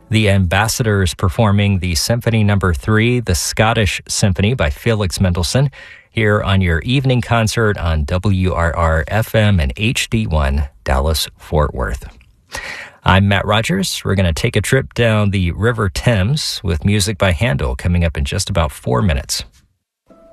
The Ambassadors performing the Symphony No. 3, the Scottish Symphony by Felix Mendelssohn, here on your evening concert on WRR-FM and HD1 Dallas-Fort Worth. I'm Matt Rogers. We're going to take a trip down the River Thames with music by Handel coming up in just about 4 minutes.